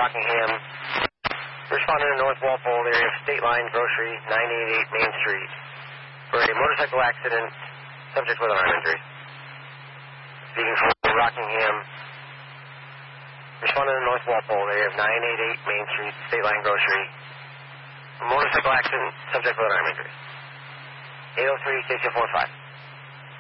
Rockingham. Responding to North Walpole area of State Line Grocery, 988 Main Street. For a motorcycle accident, subject with an arm injury. Speaking for Rockingham. Responding to North Walpole area of 988 Main Street, State Line Grocery. A motorcycle accident, subject with an arm injury. 803 KC45.